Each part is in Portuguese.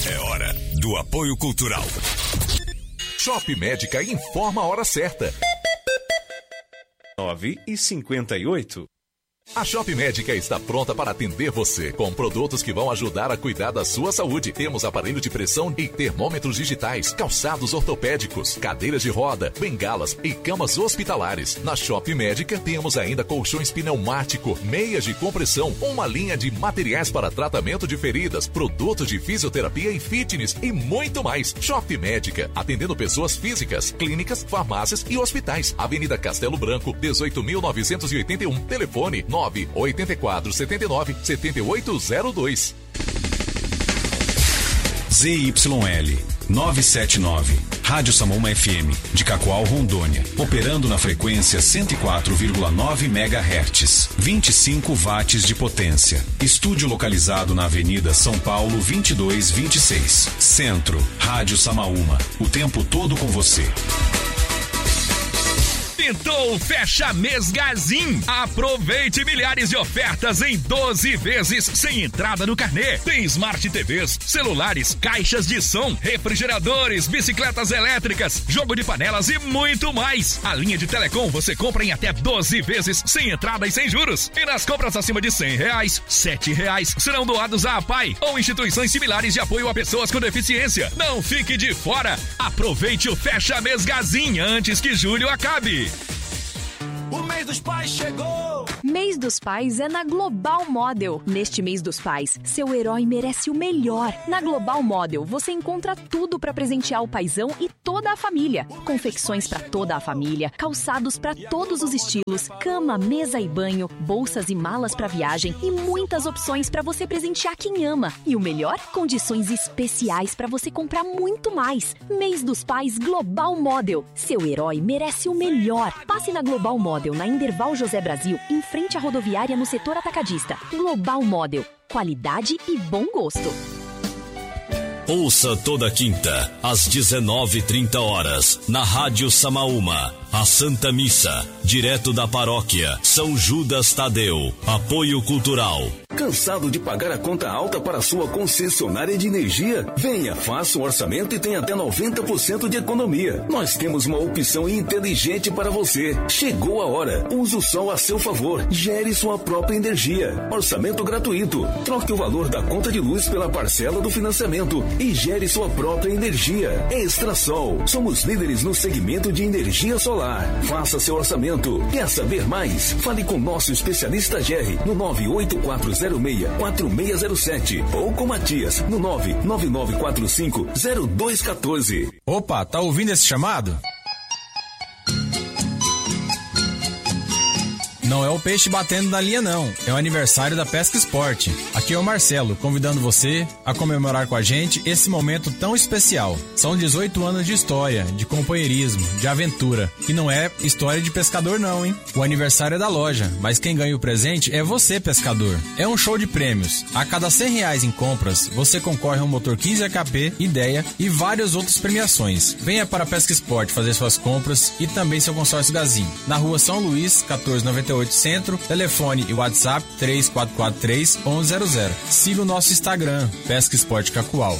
É hora do apoio cultural. Shop Médica informa a hora certa. 9h58. A Shop Médica está pronta para atender você com produtos que vão ajudar a cuidar da sua saúde. Temos aparelho de pressão e termômetros digitais, calçados ortopédicos, cadeiras de roda, bengalas e camas hospitalares. Na Shop Médica temos ainda colchões pneumático, meias de compressão, uma linha de materiais para tratamento de feridas, produtos de fisioterapia e fitness e muito mais. Shop Médica, atendendo pessoas físicas, clínicas, farmácias e hospitais. Avenida Castelo Branco, 18.981. Telefone 98479-7802. ZYL 979, Rádio Samuma FM, de Cacoal, Rondônia, operando na frequência 104,9 MHz, 25 watts de potência. Estúdio localizado na Avenida São Paulo 2226, Centro. Rádio Samaúma, o tempo todo com você. Pintou Fecha Mês Gazin. Aproveite milhares de ofertas em 12 vezes sem entrada no carnê. Tem Smart TVs, celulares, caixas de som, refrigeradores, bicicletas elétricas, jogo de panelas e muito mais. A linha de Telecom você compra em até 12 vezes sem entrada e sem juros. E nas compras acima de R$100, R$7 serão doados à APAI ou instituições similares de apoio a pessoas com deficiência. Não fique de fora. Aproveite o Fecha Mês Gazin antes que julho acabe. O mês dos pais chegou! Mês dos Pais é na Global Model. Neste mês dos pais, seu herói merece o melhor. Na Global Model, você encontra tudo para presentear o paizão e toda a família. Confecções para toda a família, calçados para todos os estilos, cama, mesa e banho, bolsas e malas para viagem e muitas opções para você presentear quem ama. E o melhor? Condições especiais para você comprar muito mais. Mês dos Pais Global Model. Seu herói merece o melhor. Passe na Global Model, na Inderval José Brasil, em frente à rodoviária no setor atacadista. Global Model. Qualidade e bom gosto. Ouça toda quinta, às 19h30, na Rádio Samaúma, a Santa Missa, direto da paróquia São Judas Tadeu. Apoio cultural. Cansado de pagar a conta alta para sua concessionária de energia? Venha, faça um orçamento e tenha até 90% de economia. Nós temos uma opção inteligente para você. Chegou a hora. Use o sol a seu favor. Gere sua própria energia. Orçamento gratuito. Troque o valor da conta de luz pela parcela do financiamento e gere sua própria energia. Extrasol. Somos líderes no segmento de energia solar. Faça seu orçamento. Quer saber mais? Fale com nosso especialista Jerry no 98406-4607 ou com Matias no 99945-0214. Opa, tá ouvindo esse chamado? Não é o peixe batendo na linha, não. É o aniversário da Pesca Sport. Aqui é o Marcelo, convidando você a comemorar com a gente esse momento tão especial. São 18 anos de história, de companheirismo, de aventura. E não é história de pescador, não, hein? O aniversário é da loja, mas quem ganha o presente é você, pescador. É um show de prêmios. A cada R$100 em compras, você concorre a um motor 15 HP, ideia e várias outras premiações. Venha para a Pesca Sport fazer suas compras e também seu consórcio Gazin. Na rua São Luís, 1498 Centro, telefone e WhatsApp 3443-1100. Siga o nosso Instagram, Pesca Sport Cacoal.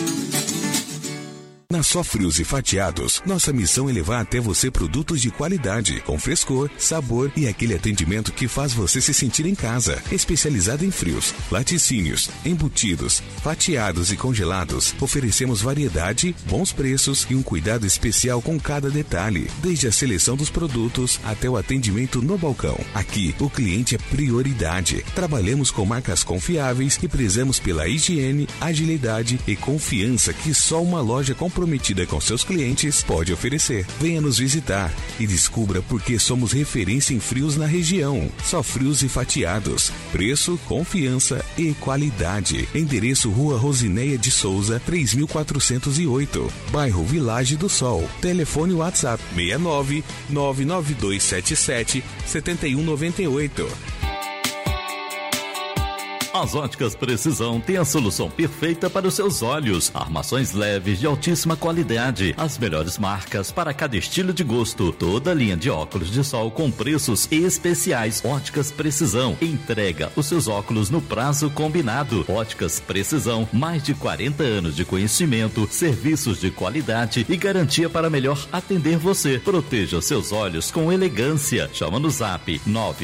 Na Só Frios e Fatiados, nossa missão é levar até você produtos de qualidade, com frescor, sabor e aquele atendimento que faz você se sentir em casa. Especializado em frios, laticínios, embutidos, fatiados e congelados, oferecemos variedade, bons preços e um cuidado especial com cada detalhe, desde a seleção dos produtos até o atendimento no balcão. Aqui, o cliente é prioridade. Trabalhamos com marcas confiáveis e prezamos pela higiene, agilidade e confiança que só uma loja comprometida com seus clientes pode oferecer. Venha nos visitar e descubra por que somos referência em frios na região. Só Frios e Fatiados. Preço, confiança e qualidade. Endereço Rua Rosineia de Souza, 3408. Bairro Village do Sol. Telefone WhatsApp 69 99277 7198. A As Óticas Precisão têm a solução perfeita para os seus olhos. Armações leves de altíssima qualidade, as melhores marcas para cada estilo de gosto. Toda linha de óculos de sol com preços especiais. Óticas Precisão entrega os seus óculos no prazo combinado. Óticas Precisão, mais de 40 anos de conhecimento, serviços de qualidade e garantia para melhor atender você. Proteja os seus olhos com elegância. Chama no Zap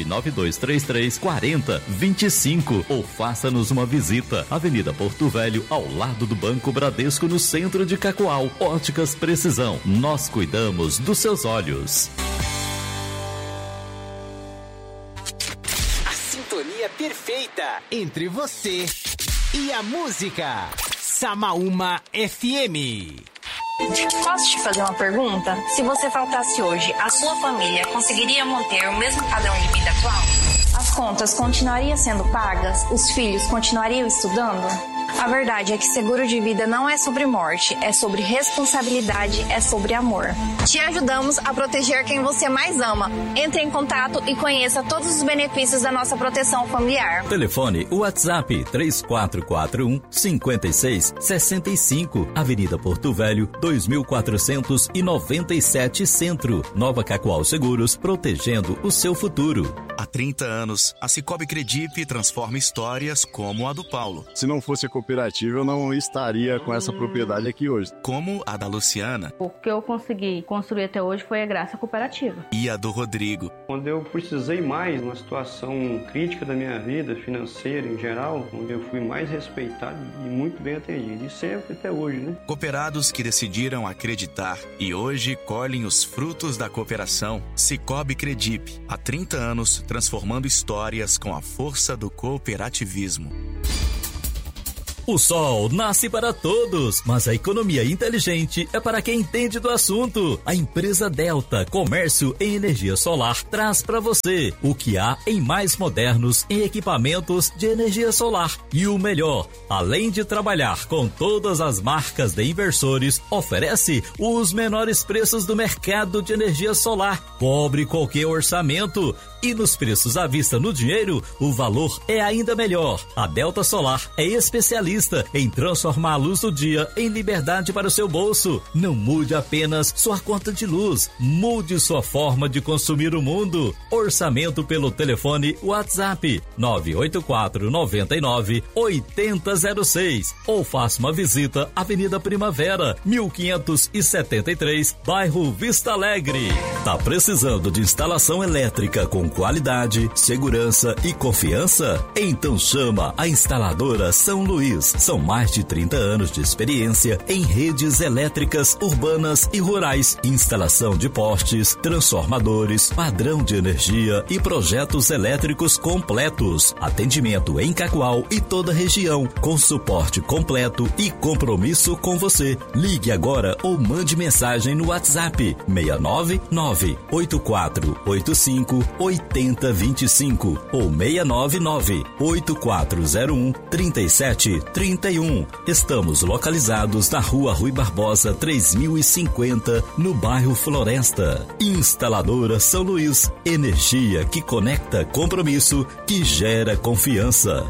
992334025 ou faça-nos uma visita. Avenida Porto Velho, ao lado do Banco Bradesco, no centro de Cacoal. Óticas Precisão, nós cuidamos dos seus olhos. A sintonia perfeita entre você e a música. Samaúma FM. Posso te fazer uma pergunta? Se você faltasse hoje, a sua família conseguiria manter o mesmo padrão de vida atual? As contas continuariam sendo pagas? Os filhos continuariam estudando? A verdade é que seguro de vida não é sobre morte, é sobre responsabilidade, é sobre amor. Te ajudamos a proteger quem você mais ama. Entre em contato e conheça todos os benefícios da nossa proteção familiar. Telefone WhatsApp 3441-5665, Avenida Porto Velho, 2497 Centro, Nova Cacoal Seguros, protegendo o seu futuro. Há 30 anos, a Cicobi Credip transforma histórias como a do Paulo. Se não fosse a cooperativa, eu não estaria com essa propriedade aqui hoje. Como a da Luciana. O que eu consegui construir até hoje foi graças à cooperativa. E a do Rodrigo. Quando eu precisei mais, numa situação crítica da minha vida, financeira em geral, onde eu fui mais respeitado e muito bem atendido. E sempre até hoje, né? Cooperados que decidiram acreditar e hoje colhem os frutos da cooperação. Cicobi Credip, há 30 anos, transformando histórias com a força do cooperativismo. O sol nasce para todos, mas a economia inteligente é para quem entende do assunto. A empresa Delta Comércio em Energia Solar traz para você o que há em mais modernos em equipamentos de energia solar. E o melhor, além de trabalhar com todas as marcas de inversores, oferece os menores preços do mercado de energia solar. Cobre qualquer orçamento. E nos preços à vista no dinheiro, o valor é ainda melhor. A Delta Solar é especialista em transformar a luz do dia em liberdade para o seu bolso. Não mude apenas sua conta de luz, mude sua forma de consumir o mundo. Orçamento pelo telefone WhatsApp 984-99-8006 ou faça uma visita Avenida Primavera, 1573, bairro Vista Alegre. Tá precisando de instalação elétrica com qualidade, segurança e confiança? Então chama a instaladora São Luís. São mais de 30 anos de experiência em redes elétricas urbanas e rurais, instalação de postes, transformadores, padrão de energia e projetos elétricos completos. Atendimento em Cacoal e toda a região, com suporte completo e compromisso com você. Ligue agora ou mande mensagem no WhatsApp 699-8485-8025 ou 699-8401-3731. Estamos localizados na Rua Rui Barbosa 3050, no bairro Floresta. Instaladora São Luís, energia que conecta, compromisso que gera confiança.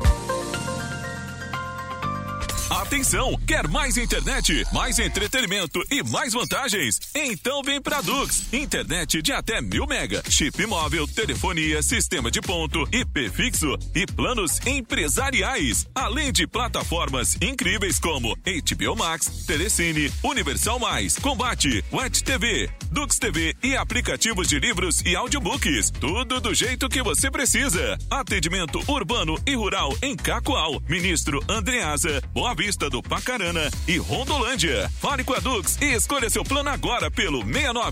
Atenção, quer mais internet, mais entretenimento e mais vantagens? Então vem pra Dux. Internet de até 1000 mega, chip móvel, telefonia, sistema de ponto, IP fixo e planos empresariais. Além de plataformas incríveis como HBO Max, Telecine, Universal Mais, Combate, Wet TV, Dux TV e aplicativos de livros e audiobooks. Tudo do jeito que você precisa. Atendimento urbano e rural em Cacoal, Ministro Andreasa, Boa Vista do Pacarana e Rondolândia. Fale com a Dux e escolha seu plano agora pelo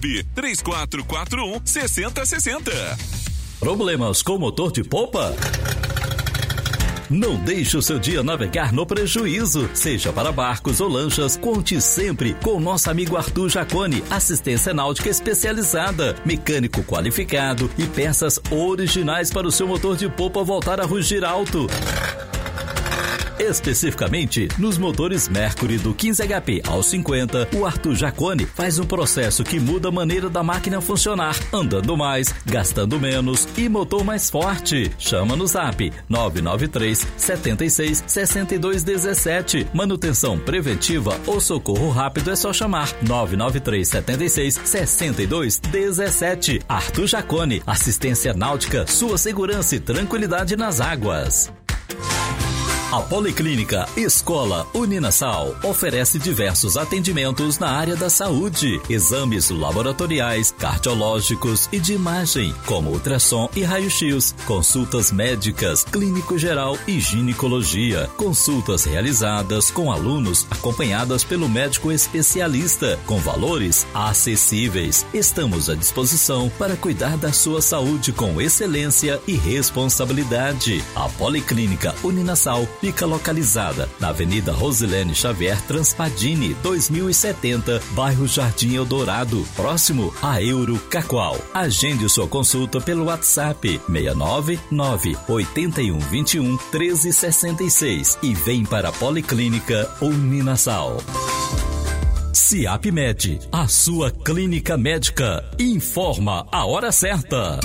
69-3441-6060. Problemas com motor de polpa? Não deixe o seu dia navegar no prejuízo. Seja para barcos ou lanchas, conte sempre com o nosso amigo Arthur Jaconi, assistência náutica especializada, mecânico qualificado e peças originais para o seu motor de polpa voltar a rugir alto. Especificamente nos motores Mercury do 15 HP ao 50, o Arthur Jaconi faz um processo que muda a maneira da máquina funcionar, andando mais, gastando menos e motor mais forte. Chama no Zap 993 76 62 17. Manutenção preventiva ou socorro rápido é só chamar 993 76 62 17. Arthur Jaconi, assistência náutica, sua segurança e tranquilidade nas águas. A Policlínica Escola Uninasal oferece diversos atendimentos na área da saúde, exames laboratoriais, cardiológicos e de imagem, como ultrassom e raio-x, consultas médicas, clínico geral e ginecologia, consultas realizadas com alunos acompanhadas pelo médico especialista, com valores acessíveis. Estamos à disposição para cuidar da sua saúde com excelência e responsabilidade. A Policlínica Uninasal fica localizada na Avenida Rosilene Xavier Transpadini, 2070, bairro Jardim Eldorado, próximo a Euro Cacoal. Agende sua consulta pelo WhatsApp 699 81 21 13 66 e vem para a Policlínica Uninasal. Ciapmed, a sua clínica médica, informa a hora certa.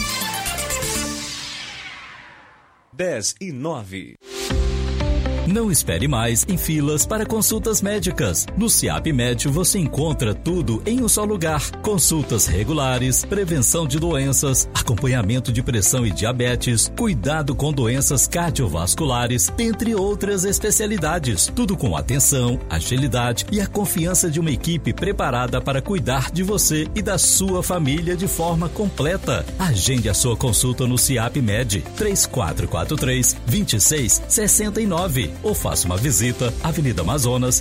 10:09. Não espere mais em filas para consultas médicas. No Ciapmed você encontra tudo em um só lugar. Consultas regulares, prevenção de doenças, acompanhamento de pressão e diabetes, cuidado com doenças cardiovasculares, dentre outras especialidades. Tudo com atenção, agilidade e a confiança de uma equipe preparada para cuidar de você e da sua família de forma completa. Agende a sua consulta no Ciapmed 3443 2669. Ou faça uma visita, Avenida Amazonas,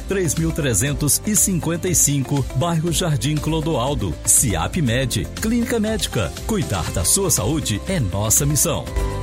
3355, bairro Jardim Clodoaldo. Ciapmed, clínica médica. Cuidar da sua saúde é nossa missão.